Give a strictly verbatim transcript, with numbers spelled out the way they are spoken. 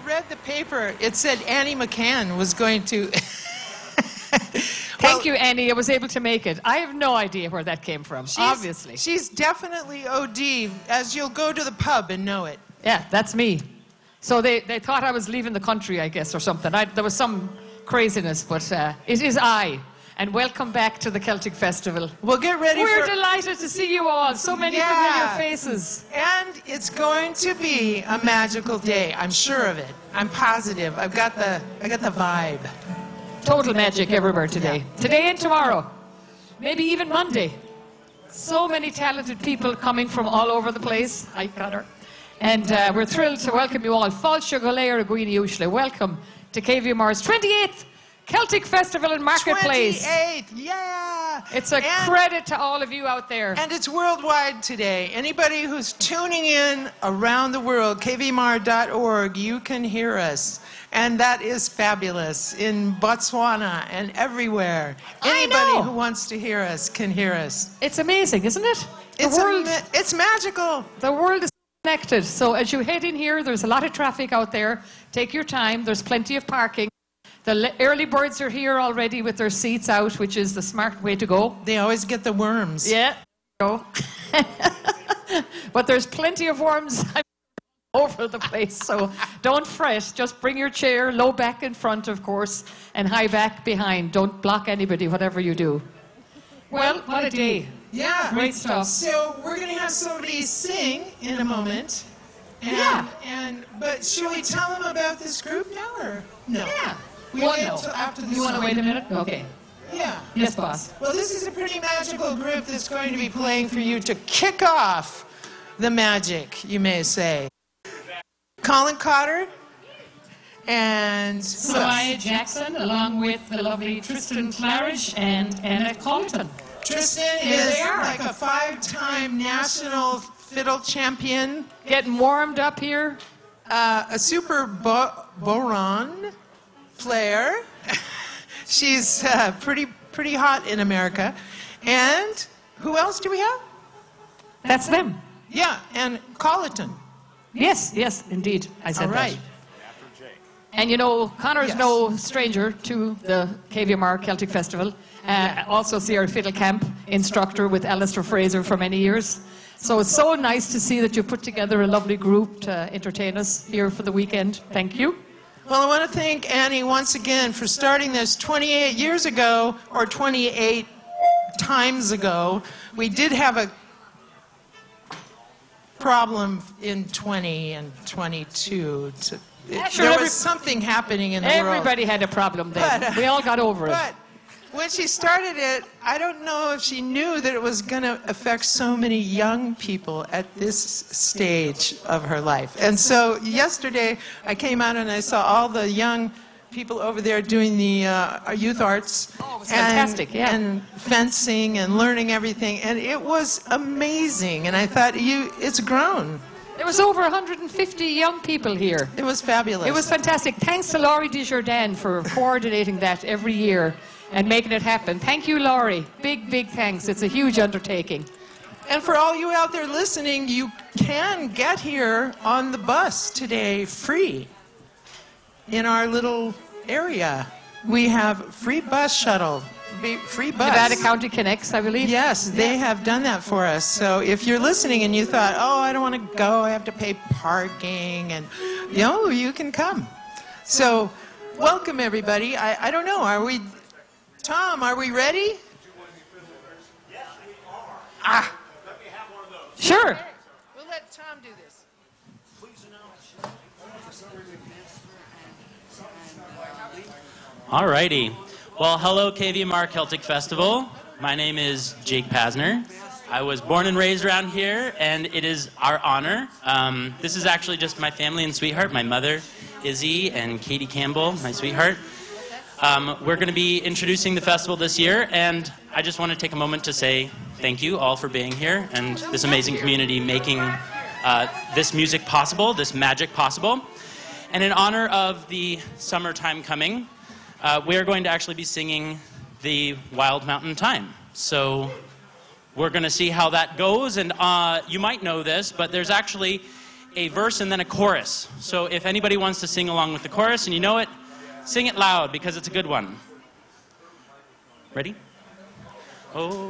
read the paper. It said Annie McCann was going to... Thank well, you, Annie. I was able to make it. I have no idea where that came from, she's, obviously. She's definitely O D, as you'll go to the pub and know it. Yeah, that's me. So they, they thought I was leaving the country, I guess, or something. I, there was some craziness, but uh, it is I. And welcome back to the Celtic Festival. Well, get ready We're for... delighted to see you all. So many yeah. familiar faces. And it's going to be a magical day. I'm sure of it. I'm positive. I've got the, I got the vibe. Total magic everywhere today. Yeah. Today and tomorrow. Maybe even Monday. So many talented people coming from all over the place. Hi, Connor. And uh, we're thrilled to welcome you all. Fáilte go léir Gwini Ushla. Welcome to K V M R's twenty-eighth Celtic Festival and Marketplace. twenty-eight, yeah! It's a and, credit to all of you out there. And it's worldwide today. Anybody who's tuning in around the world, K V M R dot org, you can hear us. And that is fabulous. In Botswana and everywhere. Anybody who wants to hear us can hear us. It's amazing, isn't it? The it's, world, a, it's magical. The world is connected. So as you head in here, there's a lot of traffic out there. Take your time. There's plenty of parking. The early birds are here already with their seats out, which is the smart way to go. They always get the worms. Yeah. Go. But there's plenty of worms over the place, so don't fret. Just bring your chair low back in front, of course, and high back behind. Don't block anybody, whatever you do. Well, what a day. Yeah. Great stuff. So we're going to have somebody sing in a moment. And, yeah. And, but should we tell them about this group now, or no? Yeah. We well, wait no. until after the You want to wait a minute? Okay. Yeah. Yes, boss. Well, this is a pretty magical group that's going to be playing for you to kick off the magic, you may say. Colin Cotter and Samaya Jackson, along with the lovely Tristan Claridge and Anna Colton. Tristan Here is like a five-time national fiddle champion. Getting warmed up here. Uh, a super bo boron player. She's uh, pretty pretty hot in America. And who else do we have? That's them. Yeah, and Colleton. Yes, yes, indeed. I said All right. that. And you know, Connor's yes. no stranger to the K V M R Celtic Festival. Uh, yeah. Also Sierra Fiddle Camp instructor with Alistair Fraser for many years. So it's so nice to see that you put together a lovely group to entertain us here for the weekend. Thank you. Well, I want to thank Annie once again for starting this twenty-eight years ago, or twenty-eight times ago. We did have a problem in twenty and twenty-two. To, yeah, sure, there every, was something happening in the everybody world. Everybody had a problem then. But, uh, we all got over it. But when she started it, I don't know if she knew that it was going to affect so many young people at this stage of her life. And so yesterday, I came out and I saw all the young people over there doing the uh, youth arts. Oh, it was and, fantastic, yeah. And fencing and learning everything. And it was amazing. And I thought, you, it's grown. There was over one hundred fifty young people here. It was fabulous. It was fantastic. Thanks to Laurie Desjardins for coordinating that every year and making it happen. Thank you, Laurie. Big, big thanks. It's a huge undertaking. And for all you out there listening, you can get here on the bus today free in our little area. We have free bus shuttle, free bus. Nevada County Connects, I believe. Yes, they yeah. have done that for us. So if you're listening and you thought, oh, I don't want to go, I have to pay parking, and you know, you can come. So welcome, everybody. I, I don't know, are we... Tom, are we ready? Yes, we are. Ah. Let me have one of those. Sure. Right. We'll let Tom do this. Please announce. All righty. Well, hello, K V M R Celtic Festival. My name is Jake Pasner. I was born and raised around here, and it is our honor. Um, this is actually just my family and sweetheart, my mother, Izzy, and Katie Campbell, my sweetheart. Um, we're going to be introducing the festival this year, and I just want to take a moment to say thank you all for being here and this amazing community making uh, this music possible, this magic possible. And in honor of the summertime coming, uh, we are going to actually be singing the Wild Mountain Thyme. So we're going to see how that goes, and uh, you might know this, but there's actually a verse and then a chorus. So if anybody wants to sing along with the chorus and you know it, sing it loud because it's a good one. Ready? Oh.